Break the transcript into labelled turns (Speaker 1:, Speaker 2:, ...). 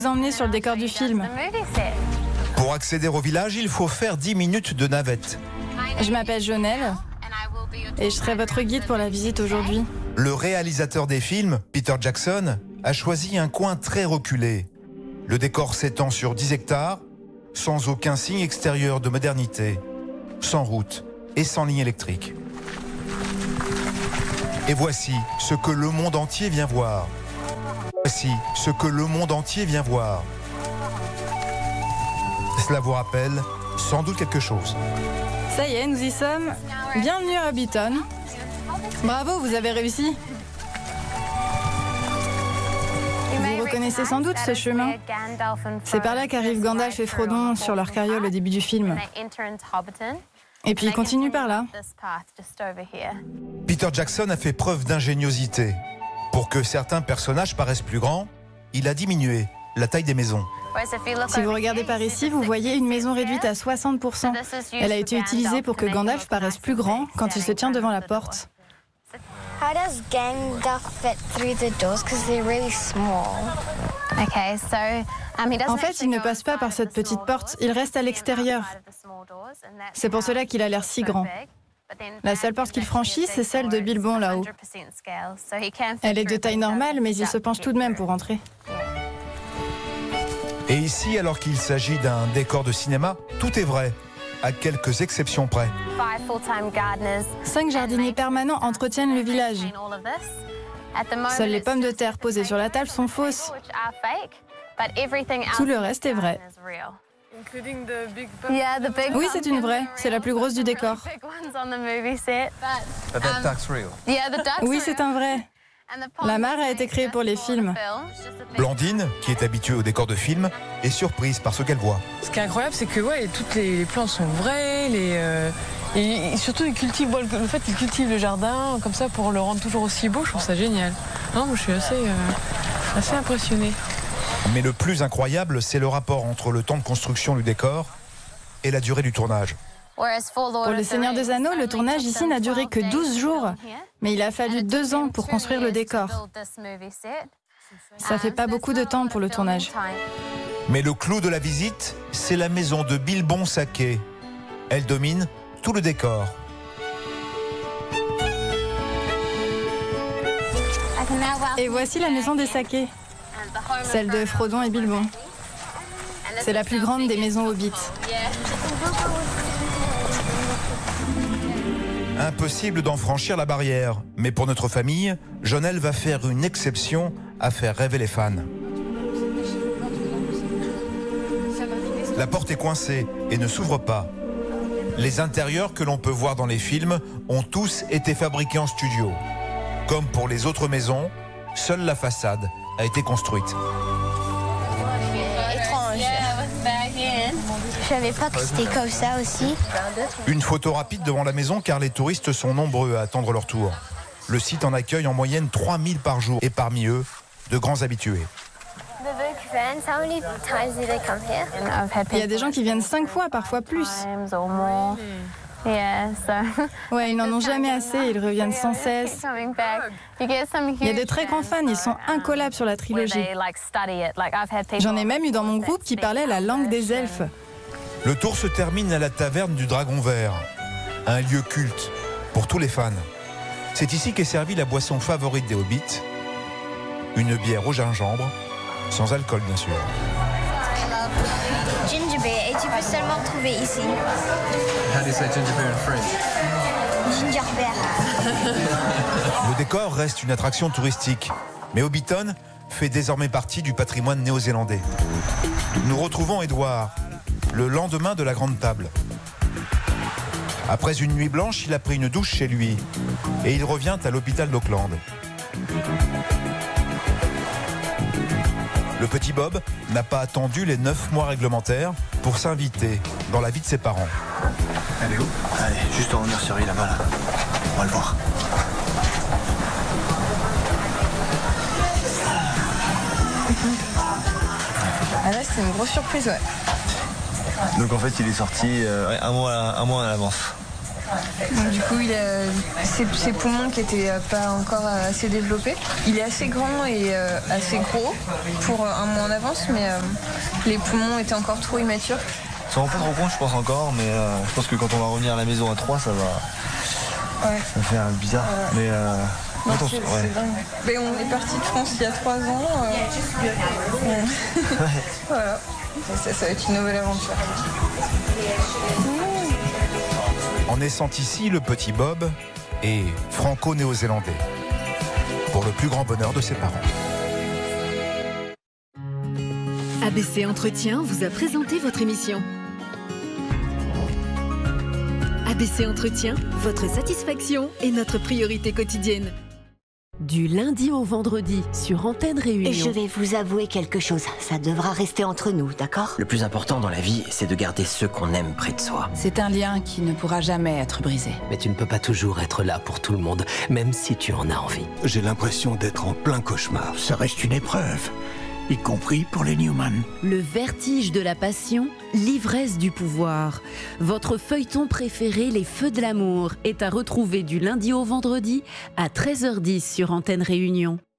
Speaker 1: Emmener sur le décor du film.
Speaker 2: Pour accéder au village, il faut faire 10 minutes de navette.
Speaker 1: Je m'appelle Jonelle et je serai votre guide pour la visite aujourd'hui.
Speaker 2: Le réalisateur des films, Peter Jackson, a choisi un coin très reculé. Le décor s'étend sur 10 hectares, sans aucun signe extérieur de modernité, sans route et sans ligne électrique. Et voici ce que le monde entier vient voir. Voici ce que le monde entier vient voir. Cela vous rappelle sans doute quelque chose.
Speaker 1: Ça y est, nous y sommes. Bienvenue à Hobbiton. Bravo, vous avez réussi. Vous reconnaissez sans doute ce chemin. C'est par là qu'arrivent Gandalf et Frodon sur leur carriole au début du film. Et puis ils continuent par là.
Speaker 2: Peter Jackson a fait preuve d'ingéniosité. Pour que certains personnages paraissent plus grands, il a diminué la taille des maisons.
Speaker 1: Si vous regardez par ici, vous voyez une maison réduite à 60%. Elle a été utilisée pour que Gandalf paraisse plus grand quand il se tient devant la porte.
Speaker 3: How does Gandalf fit through the doors? Because they're really small.
Speaker 1: En fait, il ne passe pas par cette petite porte, il reste à l'extérieur. C'est pour cela qu'il a l'air si grand. La seule porte qu'il franchit, c'est celle de Bilbon là-haut. Elle est de taille normale, mais il se penche tout de même pour entrer.
Speaker 2: Et ici, alors qu'il s'agit d'un décor de cinéma, tout est vrai, à quelques exceptions près.
Speaker 1: 5 jardiniers permanents entretiennent le village. Seules les pommes de terre posées sur la table sont fausses. Tout le reste est vrai. Oui, c'est une vraie. C'est la plus grosse du décor. Oui, c'est un vrai. La mare a été créée pour les films.
Speaker 2: Blandine, qui est habituée au décor de film, est surprise par ce qu'elle voit.
Speaker 4: Ce qui est incroyable, c'est que toutes les plantes sont vraies. Et surtout, le fait qu'ils cultivent le jardin comme ça pour le rendre toujours aussi beau, je trouve ça génial. Non, moi, je suis assez impressionnée.
Speaker 2: Mais le plus incroyable, c'est le rapport entre le temps de construction du décor et la durée du tournage.
Speaker 1: Pour Le Seigneur des Anneaux, le tournage ici n'a duré que 12 jours. Mais il a fallu 2 ans pour construire le décor. Ça fait pas beaucoup de temps pour le tournage.
Speaker 2: Mais le clou de la visite, c'est la maison de Bilbon Saquet. Elle domine tout le décor.
Speaker 1: Et voici la maison des Saquets. Celle de Frodon et Bilbon. C'est la plus grande des maisons Hobbit.
Speaker 2: Impossible d'en franchir la barrière. Mais pour notre famille, Jonelle va faire une exception à faire rêver les fans. La porte est coincée et ne s'ouvre pas. Les intérieurs que l'on peut voir dans les films ont tous été fabriqués en studio. Comme pour les autres maisons, seule la façade a été construite.
Speaker 3: Étrange. Je savais pas que c'était comme ça aussi.
Speaker 2: Une photo rapide devant la maison car les touristes sont nombreux à attendre leur tour. Le site en accueille en moyenne 3000 par jour et parmi eux, de grands habitués.
Speaker 1: Il y a des gens qui viennent 5 fois, parfois plus. Ouais, ils n'en ont jamais assez, ils reviennent sans cesse. Il y a de très grands fans, ils sont incollables sur la trilogie. J'en ai même eu dans mon groupe qui parlaient la langue des elfes.
Speaker 2: Le tour se termine à la taverne du Dragon Vert, un lieu culte pour tous les fans. C'est ici qu'est servie la boisson favorite des Hobbits, une bière au gingembre, sans alcool bien sûr.
Speaker 3: Ginger beer, et tu peux seulement le trouver ici.
Speaker 5: How do you say ginger beer in French?
Speaker 3: Ginger beer.
Speaker 2: Le décor reste une attraction touristique, mais Hobbiton fait désormais partie du patrimoine néo-zélandais. Nous retrouvons Edward le lendemain de la grande table. Après une nuit blanche, il a pris une douche chez lui et il revient à l'hôpital d'Auckland. Le petit Bob n'a pas attendu les 9 mois réglementaires pour s'inviter dans la vie de ses parents.
Speaker 5: Elle est où? Allez, juste en nurserie là-bas, là. On va le voir.
Speaker 4: Ah là, c'est une grosse surprise, ouais.
Speaker 5: Donc en fait, il est sorti un mois à l'avance.
Speaker 4: Donc, du coup, il a ses poumons qui n'étaient pas encore assez développés. Il est assez grand et assez gros pour un mois en avance, mais les poumons étaient encore trop immatures.
Speaker 5: Ça rend pas trop compte, je pense encore, mais je pense que quand on va revenir à la maison à 3, ça va faire bizarre. Mais
Speaker 4: non, c'est dingue. Mais on est parti de France il y a 3 ans. Voilà, ça va être une nouvelle aventure.
Speaker 2: En naissant ici, le petit Bob est franco-néo-zélandais, pour le plus grand bonheur de ses parents.
Speaker 6: ABC Entretien vous a présenté votre émission. ABC Entretien, votre satisfaction est notre priorité quotidienne. Du lundi au vendredi sur Antenne Réunion.
Speaker 7: Je vais vous avouer quelque chose, ça devra rester entre nous, d'accord ?
Speaker 8: Le plus important dans la vie, c'est de garder ceux qu'on aime près de soi.
Speaker 9: C'est un lien qui ne pourra jamais être brisé.
Speaker 8: Mais tu ne peux pas toujours être là pour tout le monde, même si tu en as envie.
Speaker 10: J'ai l'impression d'être en plein cauchemar. Ça reste une épreuve, y compris pour les Newman.
Speaker 6: Le vertige de la passion, l'ivresse du pouvoir. Votre feuilleton préféré, Les Feux de l'amour, est à retrouver du lundi au vendredi à 13h10 sur Antenne Réunion.